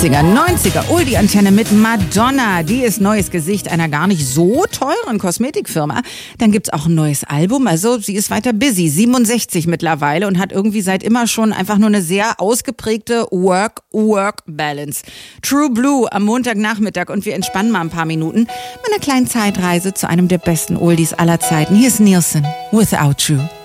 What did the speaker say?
80er, 90er, Oldie-Antenne mit Madonna. Die ist neues Gesicht einer gar nicht so teuren Kosmetikfirma. Dann gibt's auch ein neues Album, also sie ist weiter busy, 67 mittlerweile und hat irgendwie seit immer schon einfach nur eine sehr ausgeprägte Work-Balance. True Blue am Montagnachmittag und wir entspannen mal ein paar Minuten mit einer kleinen Zeitreise zu einem der besten Oldies aller Zeiten. Hier ist Nielsen, Without You.